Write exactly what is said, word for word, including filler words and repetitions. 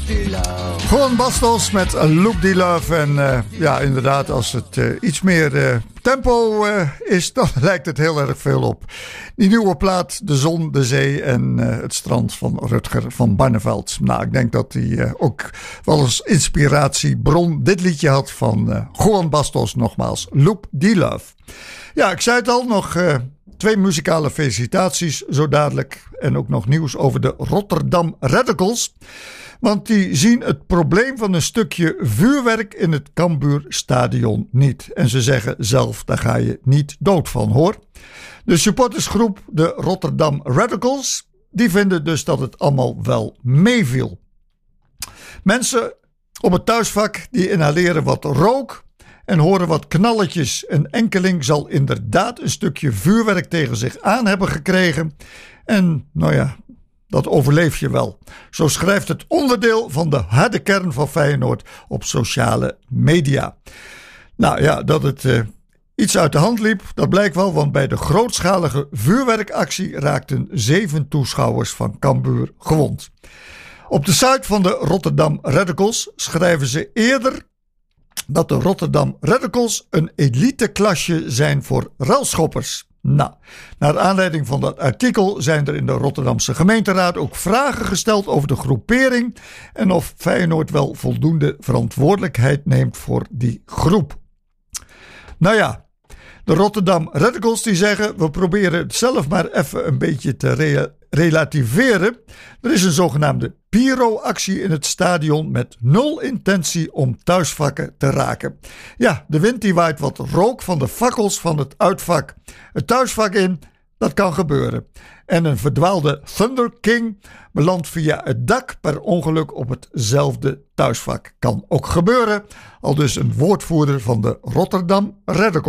Juan Bastos met Loop the Love. En uh, ja, inderdaad, als het uh, iets meer uh, tempo uh, is, dan lijkt het heel erg veel op die nieuwe plaat, de zon, de zee en uh, het strand van Rutger van Barneveld. Nou, ik denk dat hij uh, ook wel eens inspiratiebron dit liedje had van uh, Juan Bastos, nogmaals, Loop the Love. Ja, ik zei het al, nog uh, twee muzikale felicitaties zo dadelijk. En ook nog nieuws over de Rotterdam Radicals. Want die zien het probleem van een stukje vuurwerk in het Cambuurstadion niet. En ze zeggen zelf, daar ga je niet dood van, hoor. De supportersgroep, de Rotterdam Radicals, die vinden dus dat het allemaal wel meeviel. Mensen op het thuisvak die inhaleren wat rook en horen wat knalletjes. Een enkeling zal inderdaad een stukje vuurwerk tegen zich aan hebben gekregen. En nou ja, dat overleef je wel. Zo schrijft het onderdeel van de harde kern van Feyenoord op sociale media. Nou ja, dat het uh, iets uit de hand liep, dat blijkt wel, want bij de grootschalige vuurwerkactie raakten zeven toeschouwers van Cambuur gewond. Op de site van de Rotterdam Radicals schrijven ze eerder dat de Rotterdam Radicals een eliteklasje zijn voor ruilschoppers. Nou, naar aanleiding van dat artikel zijn er in de Rotterdamse gemeenteraad ook vragen gesteld over de groepering en of Feyenoord wel voldoende verantwoordelijkheid neemt voor die groep. Nou ja, de Rotterdam Radicals die zeggen, we proberen het zelf maar even een beetje te re- relativeren. Er is een zogenaamde pyro-actie in het stadion met nul intentie om thuisvakken te raken. Ja, de wind die waait wat rook van de fakkels van het uitvak het thuisvak in, dat kan gebeuren. En een verdwaalde Thunder King belandt via het dak per ongeluk op hetzelfde thuisvak. Kan ook gebeuren, al dus een woordvoerder van de Rotterdam Radicals.